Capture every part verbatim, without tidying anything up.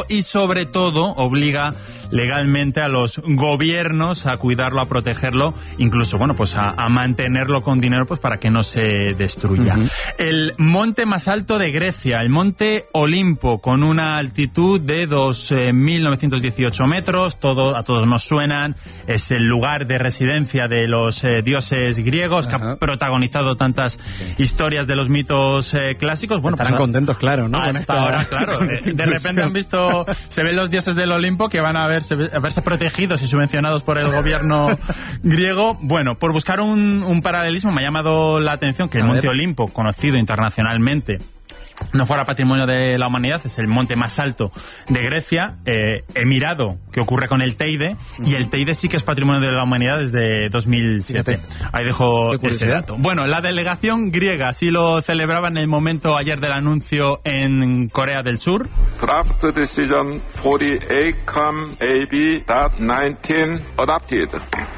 UNESCO y sobre todo obliga legalmente a los gobiernos a cuidarlo, a protegerlo, incluso, bueno, pues a, a mantenerlo con dinero, pues para que no se destruya. Uh-huh. El monte más alto de Grecia, el monte Olimpo, con una altitud de dos mil novecientos dieciocho metros, todo, a todos nos suenan, es el lugar de residencia de los eh, dioses griegos, uh-huh. que ha protagonizado tantas okay. historias de los mitos eh, clásicos. Bueno, estarán pues, contentos, claro, ¿no? Hasta esta... ahora, claro. De, de repente han visto, se ven los dioses del Olimpo que van a ver a verse protegidos y subvencionados por el gobierno griego. Bueno, por buscar un, un paralelismo me ha llamado la atención que el Monte Olimpo, conocido internacionalmente, no fuera patrimonio de la humanidad, es el monte más alto de Grecia. Eh, he mirado qué ocurre con el Teide, y el Teide sí que es patrimonio de la humanidad desde dos mil siete. Fíjate. Ahí dejo ese dato. Bueno, la delegación griega sí lo celebraba en el momento ayer del anuncio en Corea del Sur. Draft Decision cuarenta y ocho C O M A B diecinueve adopted.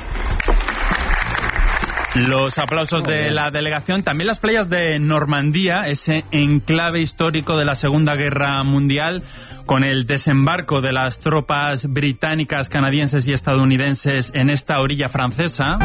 Los aplausos de la delegación. También las playas de Normandía, ese enclave histórico de la Segunda Guerra Mundial, con el desembarco de las tropas británicas, canadienses y estadounidenses en esta orilla francesa.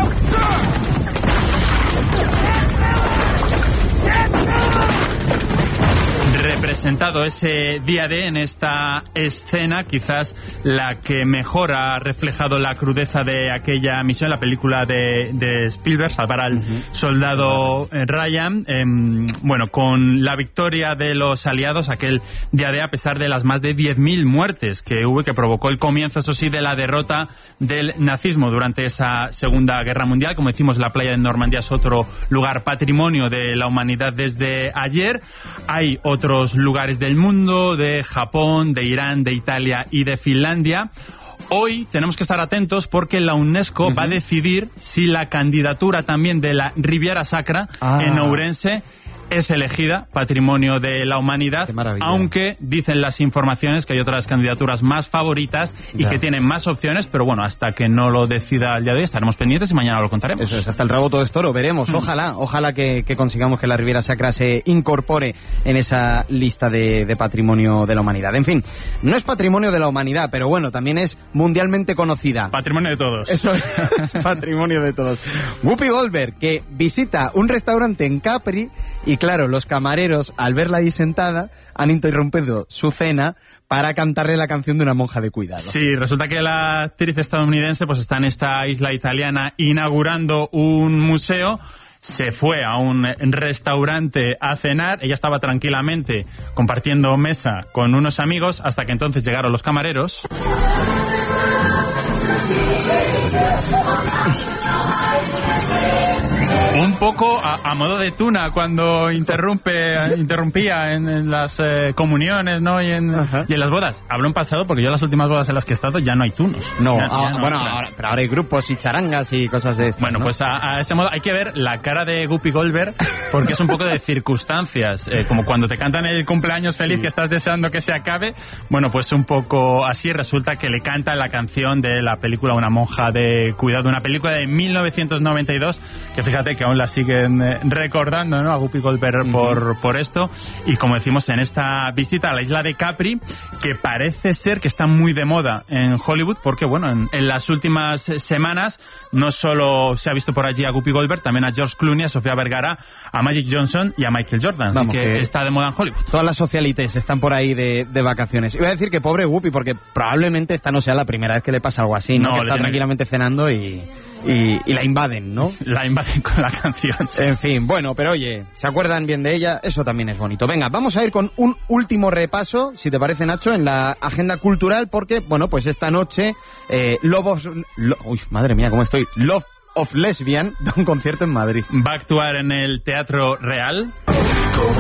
Representado ese día D en esta escena, quizás la que mejor ha reflejado la crudeza de aquella misión, la película de, de Spielberg, Salvar al uh-huh. soldado uh-huh. Ryan. Eh, bueno, con la victoria de los aliados aquel día D, a pesar de las más de diez mil muertes que hubo, que provocó el comienzo, eso sí, de la derrota del nazismo durante esa Segunda Guerra Mundial. Como decimos, la playa de Normandía es otro lugar patrimonio de la humanidad desde ayer. Hay otros lugares del mundo, de Japón, de Irán, de Italia y de Finlandia. Hoy tenemos que estar atentos porque la UNESCO uh-huh. va a decidir si la candidatura también de la Riviera Sacra ah. en Ourense es elegida Patrimonio de la Humanidad, aunque dicen las informaciones que hay otras candidaturas más favoritas y ya. que tienen más opciones, pero bueno, hasta que no lo decida el día de hoy estaremos pendientes y mañana lo contaremos. Eso es, hasta el rabo todo es toro, veremos, mm. ojalá, ojalá que, que consigamos que la Riviera Sacra se incorpore en esa lista de, de Patrimonio de la Humanidad. En fin, no es Patrimonio de la Humanidad, pero bueno, también es mundialmente conocida. Patrimonio de todos. Eso es, Patrimonio de todos. Whoopi Goldberg, que visita un restaurante en Capri y claro, los camareros, al verla ahí sentada, han interrumpido su cena para cantarle la canción de una monja de cuidado. Sí, resulta que la actriz estadounidense pues está en esta isla italiana inaugurando un museo. Se fue a un restaurante a cenar, ella estaba tranquilamente compartiendo mesa con unos amigos, hasta que entonces llegaron los camareros. Un poco a, a modo de tuna cuando interrumpe, interrumpía en, en las eh, comuniones, ¿no? Y en, y en las bodas. Hablo en pasado porque yo en las últimas bodas en las que he estado ya no hay tunos. No, ya, ah, ya no bueno, claro. ahora, pero ahora hay grupos y charangas y cosas de estas, Bueno, ¿no? pues a, a ese modo hay que ver la cara de Whoopi Goldberg porque es un poco de circunstancias. Eh, como cuando te cantan el cumpleaños feliz sí. que estás deseando que se acabe. Bueno, pues un poco así. Resulta que le canta la canción de la película Una monja de cuidado, una película de mil novecientos noventa y dos que fíjate que aún la siguen eh, recordando, ¿no? A Whoopi Goldberg uh-huh. por, por esto. Y como decimos, en esta visita a la isla de Capri, que parece ser que está muy de moda en Hollywood, porque bueno, en, en las últimas semanas no solo se ha visto por allí a Whoopi Goldberg, también a George Clooney, a Sofía Vergara, a Magic Johnson y a Michael Jordan. Vamos, así que, que está de moda en Hollywood. Todas las socialites están por ahí de, de vacaciones. Iba a decir que pobre Whoopi, porque probablemente esta no sea la primera vez que le pasa algo así, ¿no? no que está tranquilamente que... cenando y... Y, y la invaden, ¿no? La invaden con la canción. Sí. En fin, bueno, pero oye, ¿se acuerdan bien de ella? Eso también es bonito. Venga, vamos a ir con un último repaso, si te parece, Nacho, en la agenda cultural, porque, bueno, pues esta noche, eh, Lobos... Lo, uy, madre mía, ¿cómo estoy? Love of Lesbian da un concierto en Madrid. Va a actuar en el Teatro Real.